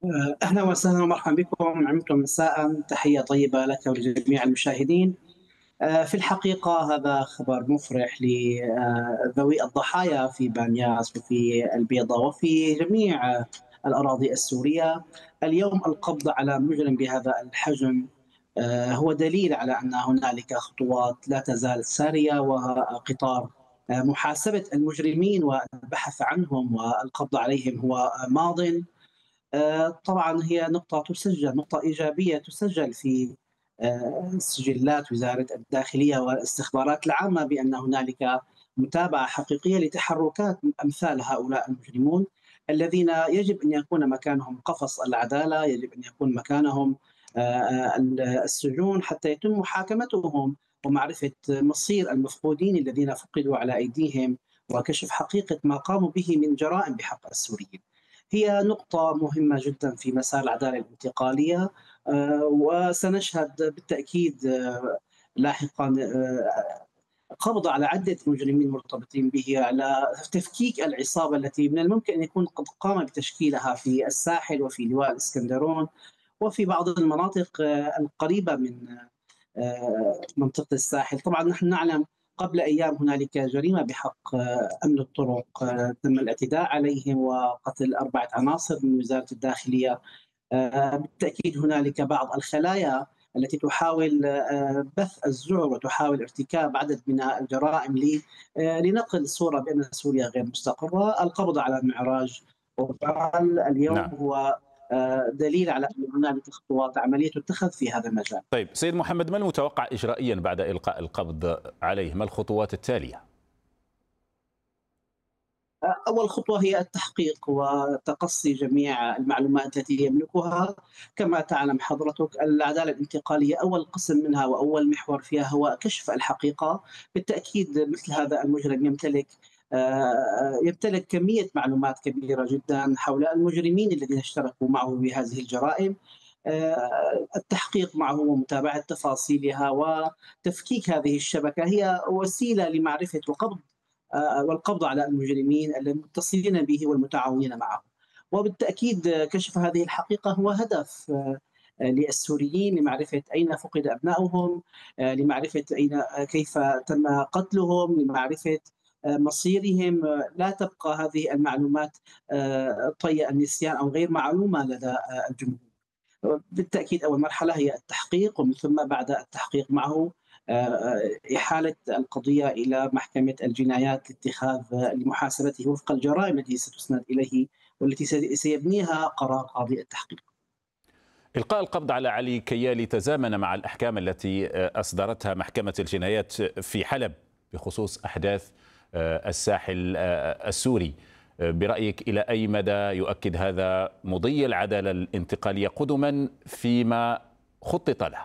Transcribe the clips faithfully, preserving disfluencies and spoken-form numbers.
آه، أهلا وسهلا ومرحبا بكم، عمتم مساء، تحية طيبة لك ولجميع المشاهدين. آه، في الحقيقة هذا خبر مفرح لذوي الضحايا في بانياس وفي البيضة وفي جميع آه، الأراضي السورية. اليوم القبض على مجرم بهذا الحجم آه، هو دليل على أن هنالك خطوات لا تزال سارية، وقطار آه، محاسبة المجرمين والبحث عنهم والقبض عليهم هو ماضٍ. آه، طبعا هي نقطة تسجل، نقطة إيجابية تسجل في آه، سجلات وزارة الداخلية والاستخبارات العامة بأن هنالك متابعة حقيقية لتحركات أمثال هؤلاء المجرمون الذين يجب أن يكون مكانهم قفص العدالة، يجب أن يكون مكانهم آه، آه، السجون حتى يتم محاكمتهم ومعرفة مصير المفقودين الذين فقدوا على أيديهم، وكشف حقيقة ما قاموا به من جرائم بحق السوريين. هي نقطة مهمة جدا في مسار العدالة الانتقالية. آه، وسنشهد بالتأكيد آه، لاحقا آه، قبض على عدة مجرمين مرتبطين به، على تفكيك العصابة التي من الممكن أن يكون قد قام بتشكيلها في الساحل وفي لواء الإسكندرون وفي بعض المناطق آه، القريبة من آه، منطقة الساحل. طبعا نحن نعلم قبل أيام هنالك جريمة بحق آه، أمن الطرق، آه، تم الاعتداء عليهم وقتل أربعة عناصر من وزارة الداخلية. آه، بالتأكيد هنالك بعض الخلايا التي تحاول آه، بث الذعر وتحاول ارتكاب عدد من الجرائم ل- آه، لنقل صورة بأن سوريا غير مستقرة. القبض على معراج وفعل اليوم نعم. هو آه، دليل على أن هنالك خطوات عملية تتخذ في هذا المجال. طيب سيد محمد، ما المتوقع إجرائيا بعد إلقاء القبض عليه؟ ما الخطوات التالية؟ أول خطوة هي التحقيق وتقصي جميع المعلومات التي يملكها. كما تعلم حضرتك، العدالة الانتقالية أول قسم منها وأول محور فيها هو كشف الحقيقة. بالتأكيد مثل هذا المجرم يمتلك آه، يمتلك كمية معلومات كبيرة جدا حول المجرمين الذين اشتركوا معه بهذه الجرائم. آه، التحقيق معه ومتابعة تفاصيلها وتفكيك هذه الشبكة هي وسيلة لمعرفة وقبض آه، والقبض على المجرمين المتصلين به والمتعاونين معه. وبالتأكيد كشف هذه الحقيقة هو هدف آه، للسوريين لمعرفة أين فقد أبنائهم، آه، لمعرفة أين آه، كيف تم قتلهم، لمعرفة آه، مصيرهم. آه، لا تبقى هذه المعلومات آه، طي النسيان أو غير معلومة لدى آه، الجمهور. بالتأكيد أول مرحلة هي التحقيق، ومن ثم بعد التحقيق معه آه، إحالة القضية إلى محكمة الجنايات لاتخاذ لمحاسبته وفق الجرائم التي ستسند إليه والتي سيبنيها قرار قاضي التحقيق. إلقاء القبض على علي كيالي تزامن مع الأحكام التي أصدرتها محكمة الجنايات في حلب بخصوص أحداث الساحل السوري. برأيك إلى أي مدى يؤكد هذا مضي العدالة الانتقالية قدما فيما خطط له؟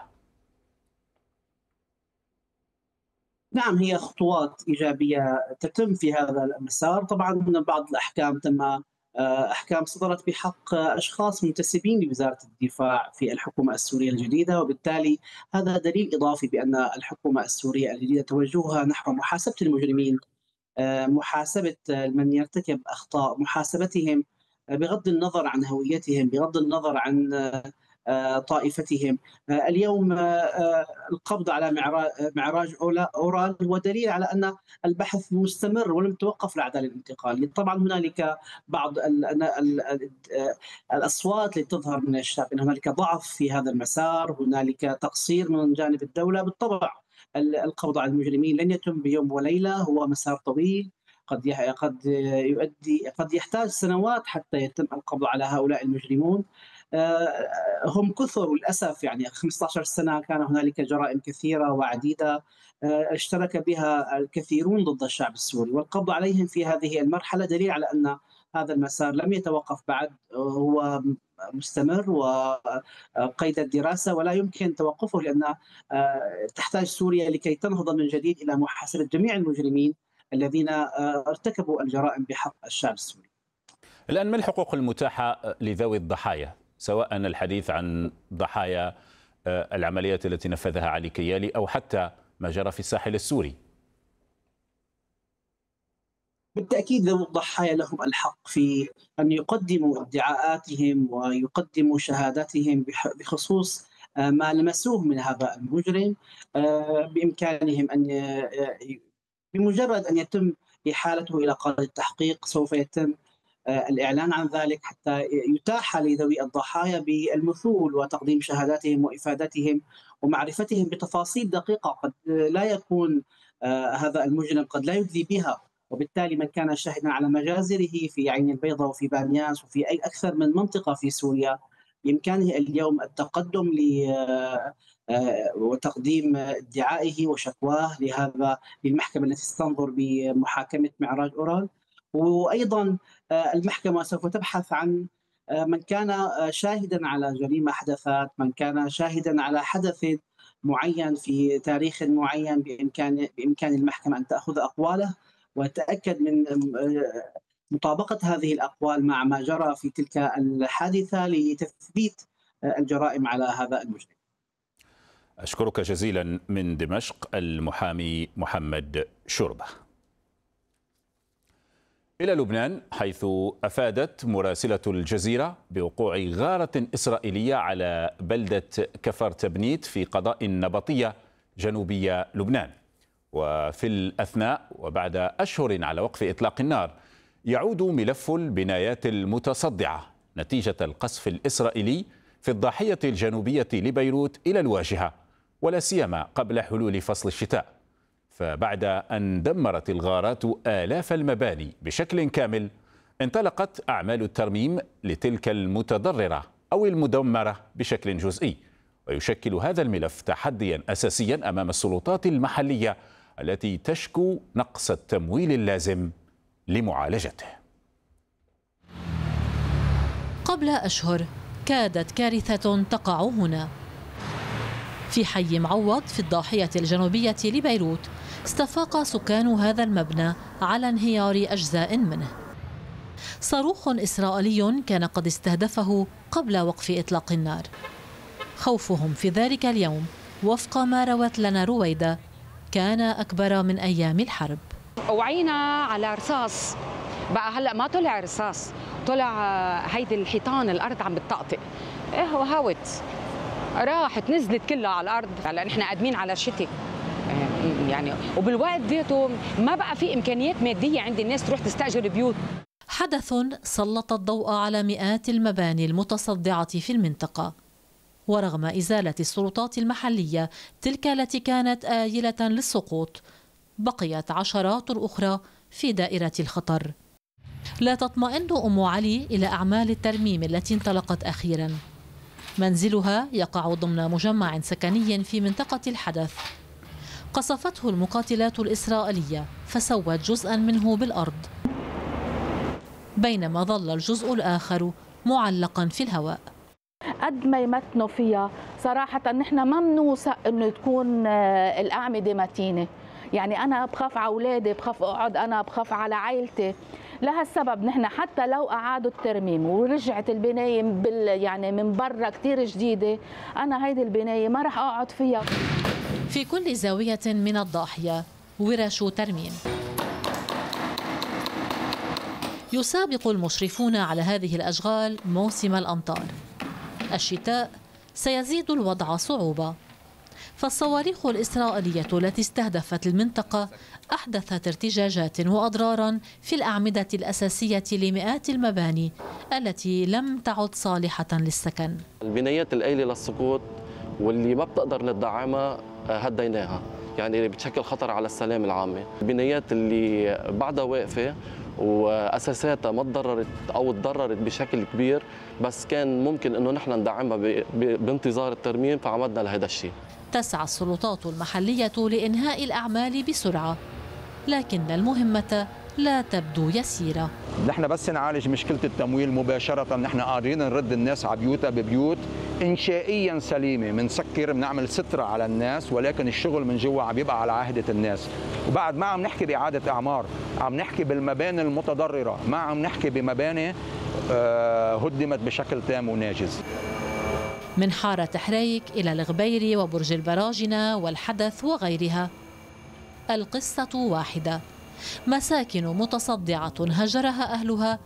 نعم، هي خطوات إيجابية تتم في هذا المسار. طبعا بعض الأحكام تم آه، أحكام صدرت بحق أشخاص منتسبين لوزارة الدفاع في الحكومة السورية الجديدة، وبالتالي هذا دليل إضافي بأن الحكومة السورية الجديدة توجهها نحو محاسبة المجرمين، آه، محاسبة من يرتكب أخطاء، محاسبتهم بغض النظر عن هويتهم، بغض النظر عن آه، طائفتهم. آه، اليوم آه، آه، القبض على معرا- معراج أولا- أورال هو دليل على أن البحث مستمر ولم توقف العدالة الانتقالية. طبعا هنالك بعض ال- ال- ال- ال- الأصوات التي تظهر من الشعب أن هنالك ضعف في هذا المسار، هنالك تقصير من جانب الدولة. بالطبع القبض على المجرمين لن يتم بيوم وليلة، هو مسار طويل قد يح- قد يؤدي قد يحتاج سنوات حتى يتم القبض على هؤلاء المجرمون. آه، هم كثر للاسف، يعني خمسة عشر سنه كان هنالك جرائم كثيره وعديده آه، اشترك بها الكثيرون ضد الشعب السوري، والقبض عليهم في هذه المرحله دليل على ان هذا المسار لم يتوقف بعد، هو مستمر وقيد الدراسه ولا يمكن توقفه، لان آه، تحتاج سوريا لكي تنهض من جديد الى محاسبه جميع المجرمين الذين آه، ارتكبوا الجرائم بحق الشعب السوري. الآن ما الحقوق المتاحة لذوي الضحايا، سواء الحديث عن ضحايا العمليات التي نفذها علي كيالي أو حتى ما جرى في الساحل السوري؟ بالتأكيد ذوي الضحايا لهم الحق في أن يقدموا ادعاءاتهم ويقدموا شهاداتهم بح- بخصوص آه، ما لمسوه من هذا المجرم. آه، بإمكانهم أن ي- بمجرد أن يتم إحالته إلى قاضي التحقيق سوف يتم آه، الإعلان عن ذلك حتى يتاح لذوي الضحايا بالمثول وتقديم شهاداتهم وإفادتهم ومعرفتهم بتفاصيل دقيقة قد لا يكون آه، هذا المجرم قد لا يجدي بها. وبالتالي من كان شاهدا على مجازره في عين البيضاء وفي بانياس وفي أي أكثر من منطقة في سوريا بإمكانه اليوم التقدم ل آه، آه، وتقديم ادعائه وشكواه لهذا للمحكمة التي ستنظر بمحاكمة معراج أورال. وأيضا آه، المحكمة سوف تبحث عن آه، من كان آه، شاهدا على جريمة حدثت، من كان شاهدا على حدث معين في تاريخ معين. بإمكان بإمكان المحكمة أن تأخذ أقواله وتتأكد من آه، مطابقة هذه الأقوال مع ما جرى في تلك الحادثة لتثبيت آه، الجرائم على هذا المجرم. أشكرك جزيلا من دمشق المحامي محمد شربة. إلى لبنان، حيث أفادت مراسلة الجزيرة بوقوع غارة إسرائيلية على بلدة كفر تبنيت في قضاء النبطية جنوبية لبنان. وفي الأثناء وبعد أشهر على وقف إطلاق النار، يعود ملف البنايات المتصدعة نتيجة القصف الإسرائيلي في الضاحية الجنوبية لبيروت إلى الواجهة، ولا سيما قبل حلول فصل الشتاء. فبعد أن دمرت الغارات آلاف المباني بشكل كامل، انطلقت أعمال الترميم لتلك المتضررة أو المدمرة بشكل جزئي. ويشكل هذا الملف تحديا أساسيا أمام السلطات المحلية التي تشكو نقص التمويل اللازم لمعالجته. قبل أشهر كادت كارثة تقع هنا في حي معوض في الضاحية الجنوبية لبيروت. استفاق سكان هذا المبنى على انهيار أجزاء منه. صاروخ إسرائيلي كان قد استهدفه قبل وقف إطلاق النار. خوفهم في ذلك اليوم وفق ما روت لنا رويدة كان أكبر من أيام الحرب. وعينا على رصاص بقى، هلأ ما طلع رصاص، طلع هيدي الحيطان الأرض عم بتطقطق. إيه هوت راحت نزلت كلها على الأرض. هلأ نحن قادمين على الشتاء يعني، وبالوقت ديته ما بقى في إمكانيات مادية عند الناس تروح تستأجر بيوت. حدث سلط الضوء على مئات المباني المتصدعة في المنطقة، ورغم إزالة السلطات المحلية تلك التي كانت آيلة للسقوط، بقيت عشرات أخرى في دائرة الخطر. لا تطمئن أم علي إلى أعمال الترميم التي انطلقت أخيرا. منزلها يقع ضمن مجمع سكني في منطقة الحدث. قصفته المقاتلات الإسرائيلية فسوت جزءا منه بالأرض، بينما ظل الجزء الآخر معلقا في الهواء. قد ما يمتنوا فيها صراحة نحن ما بنوثق انه تكون الأعمدة متينة. يعني أنا بخاف على أولادي، بخاف أقعد، أنا بخاف على عائلتي. لهالسبب نحن حتى لو أعادوا الترميم ورجعت البناية بال يعني من برا كتير جديدة، أنا هيدي البناية ما رح أقعد فيها. في كل زاوية من الضاحية ورش ترميم. يسابق المشرفون على هذه الأشغال موسم الأمطار. الشتاء سيزيد الوضع صعوبة، فالصواريخ الإسرائيلية التي استهدفت المنطقة أحدثت ارتجاجات وأضرارا في الأعمدة الأساسية لمئات المباني التي لم تعد صالحة للسكن. البنايات الآيلة للسقوط واللي ما بتقدر ندعمها هديناها، يعني بتشكل خطر على السلام العامة. البنايات اللي بعدها واقفة وأساساتها ما تضررت أو تضررت بشكل كبير، بس كان ممكن إنه نحن ندعمها بانتظار الترميم، فعمدنا لهذا الشيء. تسعى السلطات المحلية لإنهاء الأعمال بسرعة، لكن المهمة لا تبدو يسيرة. نحن بس نعالج مشكلة التمويل مباشرة، نحن قادرين نرد الناس على بيوتها ببيوت إنشائيا سليمة، بنسكر بنعمل سترة على الناس، ولكن الشغل من جوا عم يبقى على عهدة الناس. وبعد ما عم نحكي بإعادة أعمار، عم نحكي بالمباني المتضررة، ما عم نحكي بمباني هدمت بشكل تام وناجز. من حارة حريك إلى الغبيري وبرج البراجنة والحدث وغيرها، القصة واحدة. مساكن متصدعة هجرها أهلها